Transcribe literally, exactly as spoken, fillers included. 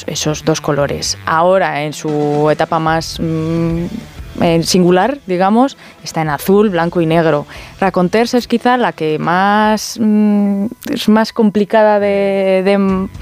esos dos colores. Ahora, en su etapa más mmm, en singular, digamos, está en azul, blanco y negro. Raconteurs es quizá la que más mmm, es más complicada de, de,